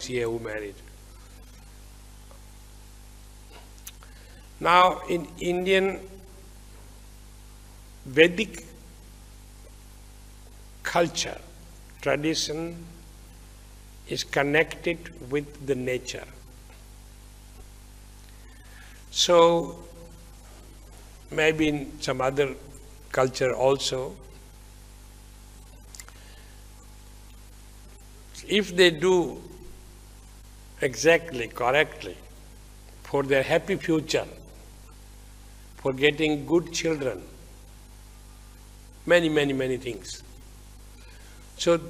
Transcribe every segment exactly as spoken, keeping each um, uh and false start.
here who married. Now, in Indian Vedic culture, tradition is connected with the nature. So, maybe in some other culture also, if they do exactly, correctly, for their happy future, for getting good children, many, many, many things. So,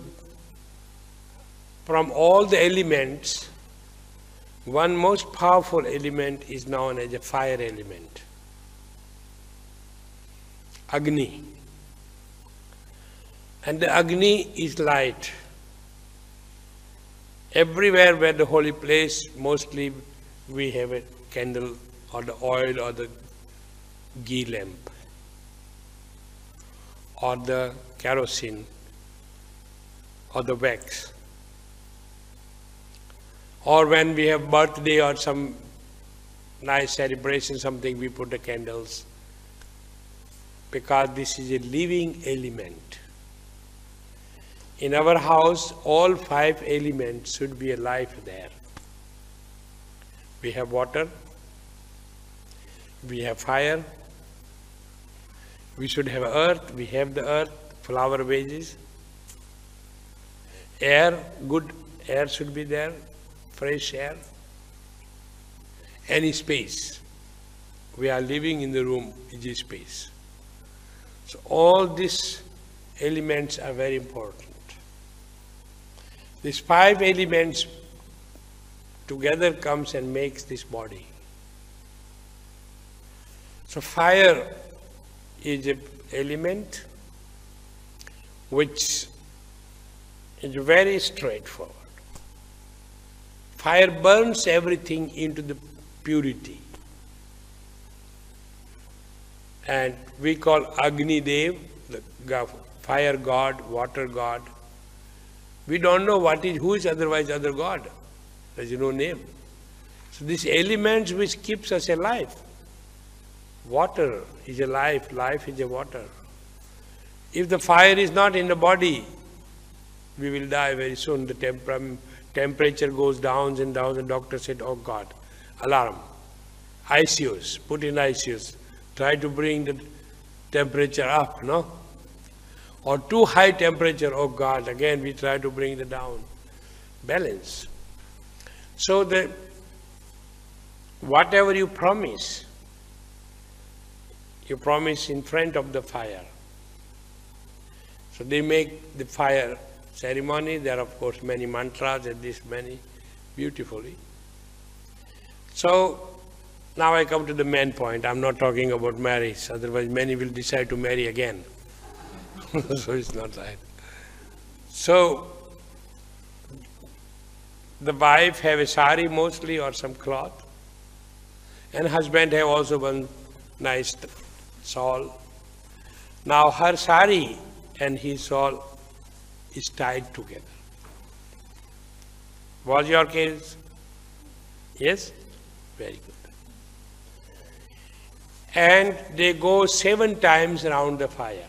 from all the elements, one most powerful element is known as a fire element, Agni. And the Agni is light. Everywhere where the holy place, mostly we have a candle or the oil or the ghee lamp or the kerosene or the wax. Or when we have birthday or some nice celebration, something, we put the candles, because this is a living element. In our house, all five elements should be alive there. We have water, we have fire, we should have earth, we have the earth, flower vases, air, good air should be there, fresh air, any space. We are living in the room, it is space. So all these elements are very important. These five elements together comes and makes this body. So fire is an element which is very straightforward. Fire burns everything into the purity. And we call Agni Dev, the fire god, water god. We don't know what is, who is otherwise other god. There is no name. So these elements which keeps us alive. Water is a life, life is a water. If the fire is not in the body, we will die very soon. The temper temperature goes down and down. The doctor said, oh God, alarm. I C Us, put in I C Us. Try to bring the temperature up, no? Or too high temperature, oh God, again we try to bring it down. Balance. So the whatever you promise, you promise in front of the fire. So they make the fire ceremony. There are of course many mantras and this many beautifully. So now I come to the main point. I'm not talking about marriage, otherwise many will decide to marry again. So it's not right. So the wife have a sari mostly or some cloth, and husband have also one nice shawl. Now her sari and his shawl is tied together. Was your case? Yes? Very good. And they go seven times around the fire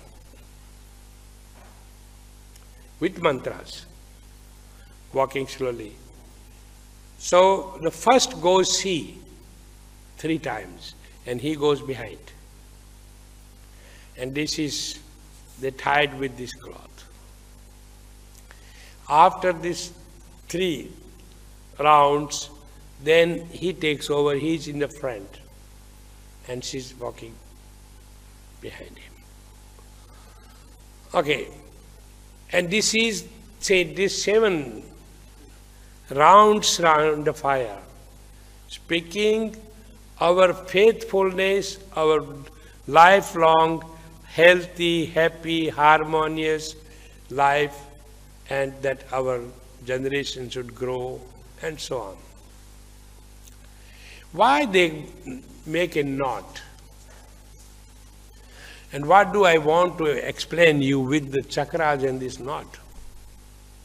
with mantras, walking slowly. So the first goes she three times and he goes behind. And this is, they tied with this cloth. After these three rounds, then he takes over, he is in the front and she's walking behind him. Okay. And this is, say, this seven rounds round the fire, speaking our faithfulness, our lifelong, healthy, happy, harmonious life, and that our generation should grow, and so on. Why they make a knot? And what do I want to explain you with the chakras and this knot?